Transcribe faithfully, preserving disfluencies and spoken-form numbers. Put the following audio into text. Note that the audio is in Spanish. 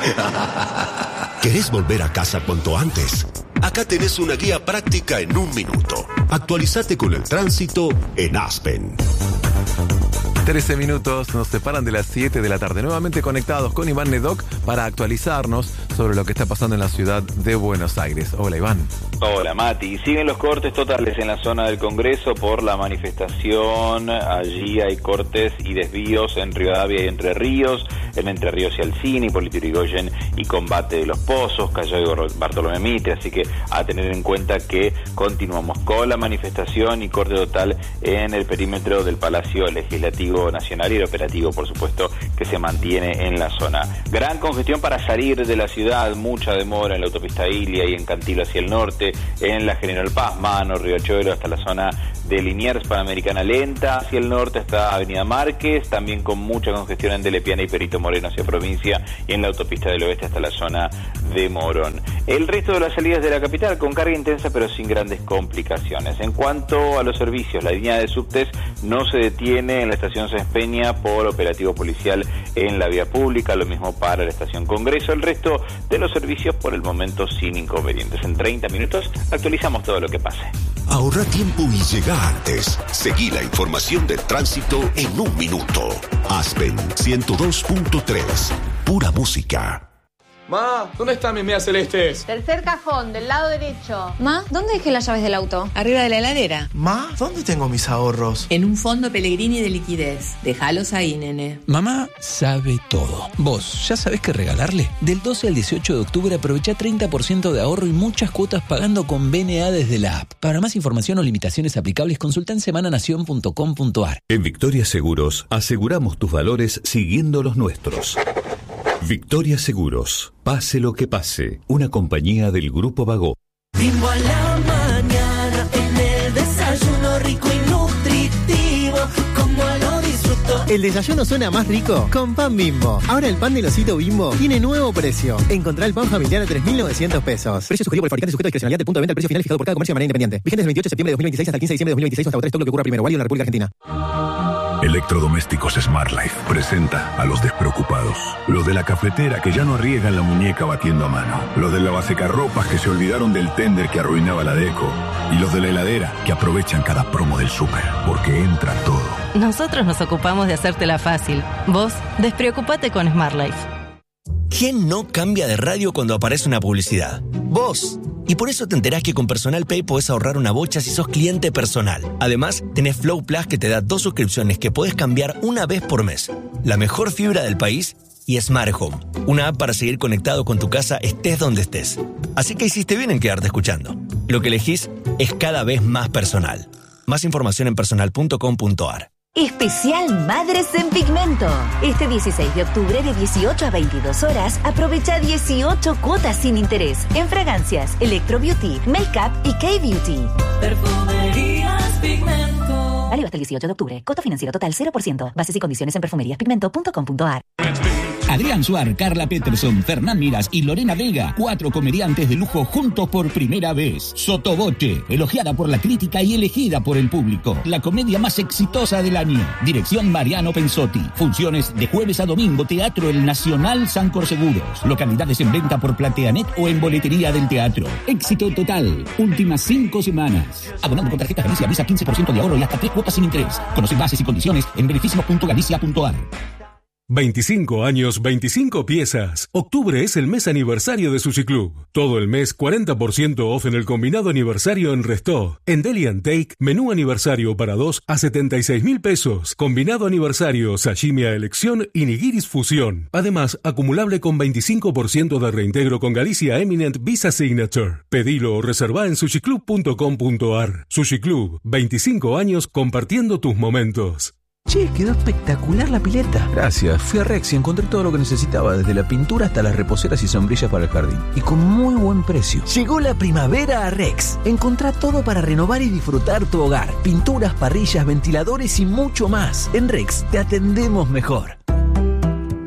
¿Querés volver a casa cuanto antes? Acá tenés una guía práctica en un minuto. Actualizate con el tránsito en Aspen. trece minutos nos separan de las siete de la tarde. Nuevamente conectados con Iván Nedoc para actualizarnos sobre lo que está pasando en la ciudad de Buenos Aires. Hola, Iván. Hola, Mati. Siguen los cortes totales en la zona del Congreso por la manifestación. Allí hay cortes y desvíos en Rivadavia y Entre Ríos, en Entre Ríos y Alcini, Hipólito Yrigoyen y Combate de los Pozos, Callao y Bartolomé Mitre. Así que a tener en cuenta que continuamos con la manifestación y corte total en el perímetro del Palacio Legislativo Nacional y el operativo, por supuesto, que se mantiene en la zona. Gran congestión para salir de la ciudad, mucha demora en la autopista Ilia y en Cantilo hacia el norte, en la General Paz, Mano, Riachuelo, hasta la zona de Liniers, Panamericana lenta, hacia el norte hasta Avenida Márquez, también con mucha congestión en Delepiana y Perito Moreno hacia provincia, y en la autopista del oeste hasta la zona de Morón. El resto de las salidas de la capital con carga intensa pero sin grandes complicaciones. En cuanto a los servicios, la línea de subtes no se detiene en la estación Sáenz Peña por operativo policial en la vía pública, lo mismo para la estación Congreso. El resto de los servicios por el momento sin inconvenientes. En treinta minutos actualizamos todo lo que pase. Ahorra tiempo y llega antes. Seguí la información del tránsito en un minuto. Aspen ciento dos punto tres. Pura música. Ma, ¿dónde están mis medias celestes? Tercer cajón, del lado derecho. Ma, ¿dónde dejé las llaves del auto? Arriba de la heladera. Ma, ¿dónde tengo mis ahorros? En un fondo Pellegrini de liquidez. Déjalos ahí, nene. Mamá sabe todo. ¿Vos ya sabés qué regalarle? Del doce al dieciocho de octubre aprovecha treinta por ciento de ahorro y muchas cuotas pagando con B N A desde la app. Para más información o limitaciones aplicables, consulta en semananación punto com punto ar. En Victoria Seguros aseguramos tus valores siguiendo los nuestros. Victoria Seguros, pase lo que pase, una compañía del Grupo Bagó. Bimbo a la mañana, en el desayuno rico y nutritivo, como lo disfruto. El desayuno suena más rico con pan Bimbo. Ahora el pan del osito Bimbo tiene nuevo precio. Encontrá el pan familiar a tres mil novecientos pesos. Precio sugerido por el fabricante sujeto a discrecionalidad del punto de venta al precio final fijado por cada comercio de manera independiente. Vigente del veintiocho de septiembre de dos mil veintiséis hasta el quince de diciembre de dos mil veintiséis hasta agotar todo lo que ocurra primero. Válido en la República Argentina. Electrodomésticos Smart Life presenta a los despreocupados. Los de la cafetera que ya no riegan la muñeca batiendo a mano. Los de la lavasecarropas que se olvidaron del tender que arruinaba la deco. Y los de la heladera que aprovechan cada promo del súper. Porque entra todo. Nosotros nos ocupamos de hacértela fácil. Vos, despreocupate con Smart Life. ¿Quién no cambia de radio cuando aparece una publicidad? ¡Vos! Y por eso te enterás que con Personal Pay podés ahorrar una bocha si sos cliente personal. Además, tenés Flow Plus que te da dos suscripciones que podés cambiar una vez por mes. La mejor fibra del país y Smart Home, una app para seguir conectado con tu casa estés donde estés. Así que hiciste bien en quedarte escuchando. Lo que elegís es cada vez más personal. Más información en personal punto com punto ar. Especial Madres en Pigmento. Este dieciséis de octubre de dieciocho a veintidós horas, aprovecha dieciocho cuotas sin interés en fragancias, Electro Beauty, Makeup y K-Beauty. Perfumerías Pigmento. Válido hasta el dieciocho de octubre. Costo financiero total cero por ciento. Bases y condiciones en perfumerías pigmento punto com punto ar. Adrián Suar, Carla Peterson, Fernán Miras y Lorena Vega, cuatro comediantes de lujo juntos por primera vez. Sotoboche, elogiada por la crítica y elegida por el público. La comedia más exitosa del año. Dirección Mariano Pensotti. Funciones de jueves a domingo, Teatro El Nacional San Corseguros. Localidades en venta por Plateanet o en boletería del teatro. Éxito total. Últimas cinco semanas. Abonando con tarjeta Galicia, Visa quince por ciento de ahorro y hasta tres cuotas sin interés. Conoce bases y condiciones en beneficios punto galicia punto ar. veinticinco años, veinticinco piezas. Octubre es el mes aniversario de Sushi Club. Todo el mes cuarenta por ciento off en el combinado aniversario en Restó. En Deli and Take, menú aniversario para dos a setenta y seis mil pesos. Combinado aniversario, sashimi a elección y nigiris fusión. Además, acumulable con veinticinco por ciento de reintegro con Galicia Eminent Visa Signature. Pedilo o reserva en sushi club punto com punto ar. Sushi Club, veinticinco años compartiendo tus momentos. Che, quedó espectacular la pileta. Gracias, fui a Rex y encontré todo lo que necesitaba, desde la pintura hasta las reposeras y sombrillas para el jardín. Y con muy buen precio. Llegó la primavera a Rex. Encontrá todo para renovar y disfrutar tu hogar. Pinturas, parrillas, ventiladores y mucho más. En Rex te atendemos mejor.